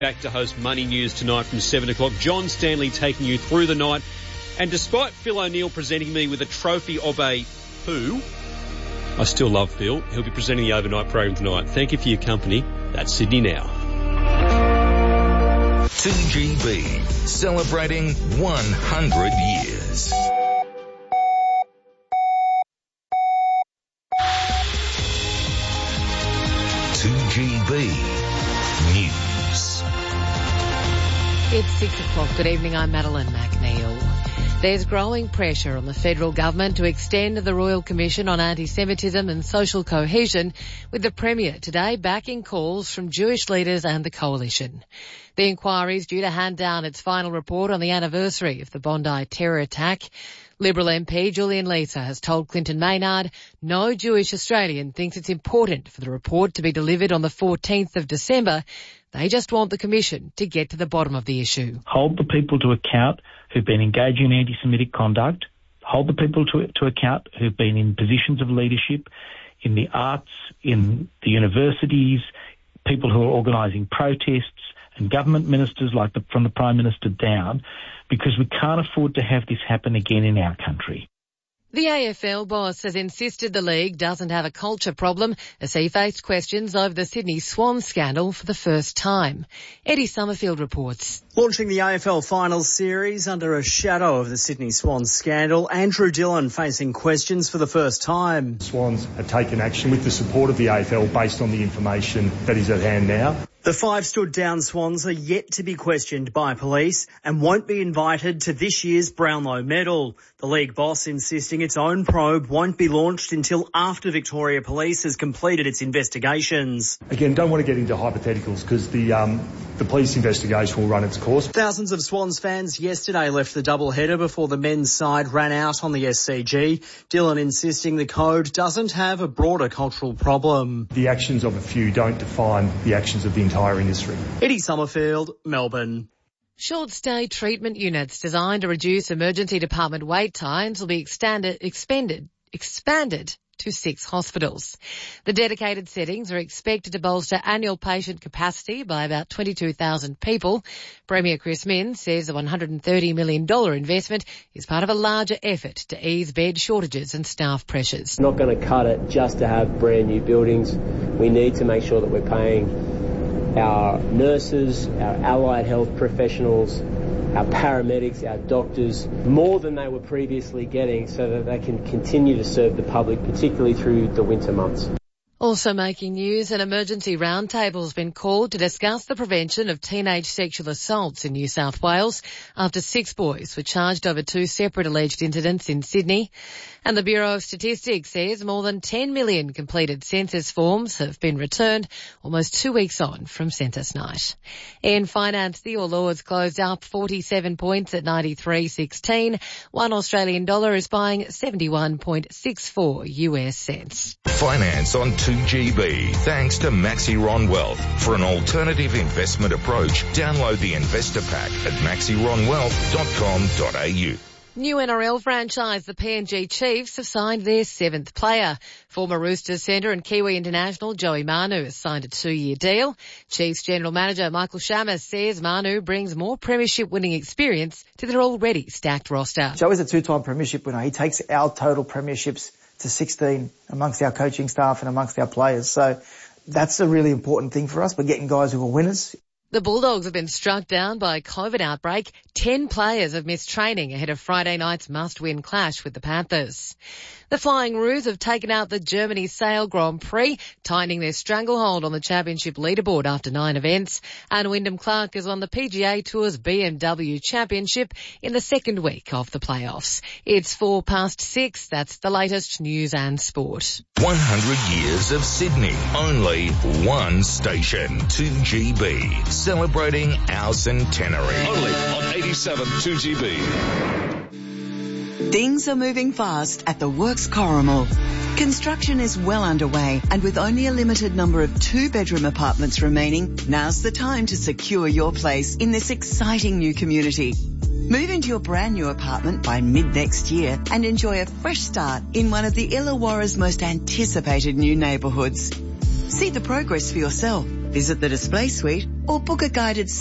Back to host Money News tonight from 7 o'clock. John Stanley taking you through the night. And despite Phil O'Neill presenting me with a trophy of a poo, I still love Phil. He'll be presenting the overnight program tonight. Thank you for your company. That's Sydney Now. 2GB, celebrating 100 years. News. It's 6 o'clock. Good evening. I'm Madeline McNeil. There's growing pressure on the federal government to extend the Royal Commission on Anti-Semitism and Social Cohesion, with the Premier today backing calls from Jewish leaders and the Coalition. The inquiry is due to hand down its final report on the anniversary of the Bondi terror attack. Liberal MP Julian Leeser has told Clinton Maynard no Jewish Australian thinks it's important for the report to be delivered on the 14th of December. They just want the Commission to get to the bottom of the issue. Hold the people to account who've been engaging in anti-Semitic conduct. Hold the people to account who've been in positions of leadership in the arts, in the universities, people who are organising protests, and government ministers from the Prime Minister down, because we can't afford to have this happen again in our country. The AFL boss has insisted the league doesn't have a culture problem as he faced questions over the Sydney Swans scandal for the first time. Eddie Summerfield reports. Launching the AFL Finals series under a shadow of the Sydney Swans scandal, Andrew Dillon facing questions for the first time. Swans have taken action with the support of the AFL based on the information that is at hand now. The 5 stood-down Swans are yet to be questioned by police and won't be invited to this year's Brownlow medal. The league boss insisting its own probe won't be launched until after Victoria Police has completed its investigations. Again, don't want to get into hypotheticals because the police investigation will run its course. Thousands of Swans fans yesterday left the doubleheader before the men's side ran out on the SCG. Dillon insisting the code doesn't have a broader cultural problem. The actions of a few don't define the actions of the entire industry. Eddie Summerfield, Melbourne. Short-stay treatment units designed to reduce emergency department wait times will be expanded to 6 hospitals. The dedicated settings are expected to bolster annual patient capacity by about 22,000 people. Premier Chris Minns says the $130 million investment is part of a larger effort to ease bed shortages and staff pressures. We're not going to cut it just to have brand new buildings. We need to make sure that we're paying our nurses, our allied health professionals, our paramedics, our doctors, more than they were previously getting so that they can continue to serve the public, particularly through the winter months. Also making news, an emergency roundtable has been called to discuss the prevention of teenage sexual assaults in New South Wales after 6 boys were charged over 2 separate alleged incidents in Sydney. And the Bureau of Statistics says more than 10 million completed census forms have been returned almost 2 weeks on from census night. In finance, the All Ords closed up 47 points at 93.16. $1 Australian dollar is buying 71.64 US cents. Finance on 2GB, thanks to Maxiron Wealth. For an alternative investment approach, download the investor pack at maxironwealth.com.au. New NRL franchise, the PNG Chiefs, have signed their 7th player. Former Roosters centre and Kiwi international Joey Manu has signed a 2-year deal. Chiefs General Manager Michael Shamus says Manu brings more premiership winning experience to their already stacked roster. Joey's a 2-time premiership winner. He takes our total premierships to 16 amongst our coaching staff and amongst our players. So that's a really important thing for us. We're getting guys who are winners. The Bulldogs have been struck down by a COVID outbreak. 10 players have missed training ahead of Friday night's must-win clash with the Panthers. The Flying Roos have taken out the Germany Sail Grand Prix, tightening their stranglehold on the championship leaderboard after 9 events. And Wyndham Clark has won the PGA Tour's BMW Championship in the second week of the playoffs. It's 6:04. That's the latest news and sport. 100 years of Sydney. Only one station. 2GB. Celebrating our centenary. Only on 87 2GB. Things are moving fast at the Works Corrimal. Construction is well underway, and with only a limited number of 2-bedroom apartments remaining, now's the time to secure your place in this exciting new community. Move into your brand new apartment by mid-next year and enjoy a fresh start in one of the Illawarra's most anticipated new neighbourhoods. See the progress for yourself Visit the display suite or book a guided